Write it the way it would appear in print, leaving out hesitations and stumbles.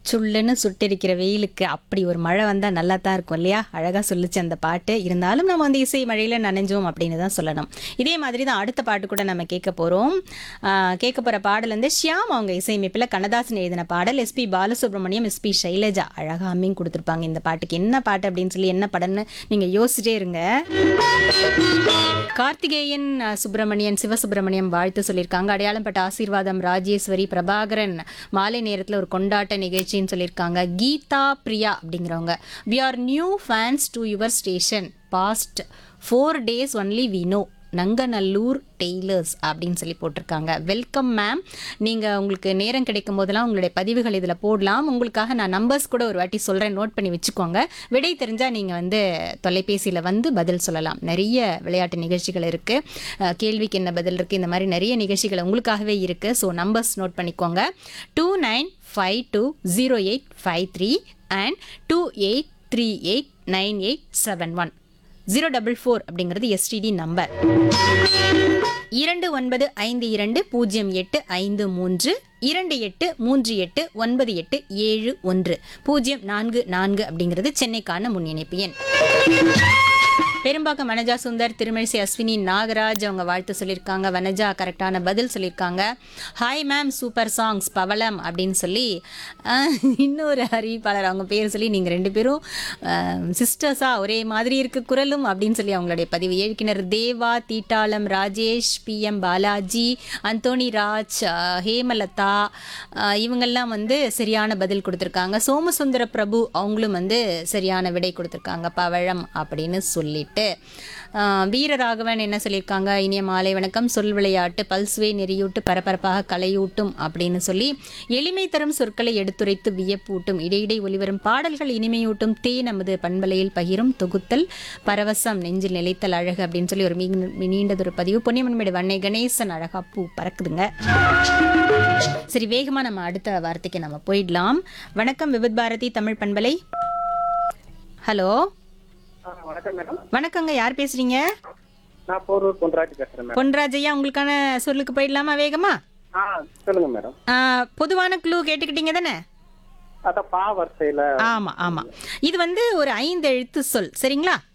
சுள்ளுன்னு சுட்டெரிக்கிற வெயிலுக்கு அப்படி ஒரு மழை வந்தால் நல்லா தான் இருக்கும் இல்லையா? அழகாக சொல்லிச்சு அந்த பாட்டு. இருந்தாலும் நம்ம அந்த இசை மழையில் நனைஞ்சோம் அப்படின்னு தான் சொல்லணும். இதே மாதிரி தான் அடுத்த பாட்டு கூட நம்ம கேட்க போகிறோம். கேட்க போகிற பாடல் வந்து ஷியாம் அவங்க இசையமைப்பில் கண்ணதாசன் எழுதின பாடல். எஸ்பி பாலசுப்ரமணியம், எஸ்பி சைலஜா அழகாக அம்மிங் கொடுத்துருப்பாங்க இந்த பாட்டுக்கு. என்ன பாட்டு அப்படின்னு சொல்லி என்ன படம்னு நீங்கள் யோசிச்சிட்டே இருங்க. கார்த்திகேயன் சுப்பிரமணியன், சிவசுப்பிரமணியம் வாழ்த்து சொல்லியிருக்காங்க. அடையாளம் பட்ட ஆசீர்வாதம் ராஜேஸ்வரி, பிரபாகரன் மாலை நேரத்தில் ஒரு கொண்டாட்ட நிகழ்ச்சின்னு சொல்லியிருக்காங்க. கீதா பிரியா அப்படிங்கிறவங்க, we are new fans to your station, past 4 days only we know, Nanganallur tailors அப்படின்னு சொல்லி போட்டிருக்காங்க. Welcome ma'am. நீங்கள் உங்களுக்கு நேரம் கிடைக்கும் போதெல்லாம் உங்களுடைய பதிவுகள் இதில் போடலாம். உங்களுக்காக நான் நம்பர்ஸ் கூட ஒரு வாட்டி சொல்கிறேன், நோட் பண்ணி வச்சுக்கோங்க. விடை தெரிஞ்சால் நீங்கள் வந்து தொலைபேசியில் வந்து பதில் சொல்லலாம். நிறைய விளையாட்டு நிகழ்ச்சிகள் இருக்குது, கேள்விக்கு என்ன பதில் இருக்குது, இந்த மாதிரி நிறைய நிகழ்ச்சிகள் உங்களுக்காகவே இருக்குது. ஸோ நம்பர்ஸ் நோட் பண்ணிக்கோங்க. 29520853 அண்ட் 28389871. 044 அப்படிங்கிறது எஸ்டிடி நம்பர். 29520853 28389871 044 அப்படிங்கிறது சென்னைக்கான முன் இணைப்பு எண். பெரும்பாக்கம் வனஜா சுந்தர், திருமழிசை அஸ்வினி நாகராஜ் அவங்க வாழ்த்து சொல்லியிருக்காங்க. வனஜா கரெக்டான பதில் சொல்லியிருக்காங்க. ஹாய் மேம், சூப்பர் சாங்ஸ் பவளம் அப்படின்னு சொல்லி இன்னொரு அறிவிப்பாளர் அவங்க பேர் சொல்லி நீங்கள் 2 பேரும் சிஸ்டர்ஸா ஒரே மாதிரி இருக்கு குரலும் அப்படின்னு சொல்லி அவங்களுடைய பதிவு. இயக்குனர் தேவா, தீட்டாளம் ராஜேஷ், PM பாலாஜி, அந்தோனி ராஜ், ஹேமலதா இவங்கெல்லாம் வந்து சரியான பதில் கொடுத்துருக்காங்க. சோமசுந்தர பிரபு அவங்களும் வந்து சரியான விடை கொடுத்துருக்காங்க, பவழம் அப்படின்னு சொல்லிட்டு. வீரராகவன் என்ன சொல்லியிருக்காங்க, இனிய மாலை வணக்கம், சொல் விளையாட்டு பல்சுவை நெறியூட்டு பரபரப்பாக கலையூட்டும் அப்படின்னு சொல்லி எளிமை தரும் சொற்களை எடுத்துரைத்து வியப்பூட்டும் இடையிடை ஒளிவரும் பாடல்கள் இனிமையூட்டும் தே நமது பண்பலையில் பகிரும் தொகுத்தல் பரவசம் நெஞ்சில் நிலைத்தல் அழகு அப்படின்னு சொல்லி ஒரு நீண்டதொரு பதிவு. பொன்னியம்மன்மேடு வண்ணை கணேசன் அழகா பூ பறக்குதுங்க. சரி, வேகமா நம்ம அடுத்த வார்த்தைக்கு நம்ம போயிடலாம். வணக்கம் விவித் பாரதி தமிழ் பண்பலை. ஹலோ, வணக்கங்க, யார் பேசுறீங்க? நான் போரூர் பொன்ராஜ் பேசுறேன். பொன்ராஜ் ஐயா, உங்களுக்கான சொல்லுக்கு போயிடலாமா வேகமா? சொல்லுங்க மேடம். பொதுவான க்ளூ கேட்டுக்கிட்டீங்க தானே? அத பா வரிசையில. ஆமா ஆமா, இது வந்து ஒரு 5 எழுத்து சொல், சரிங்களா?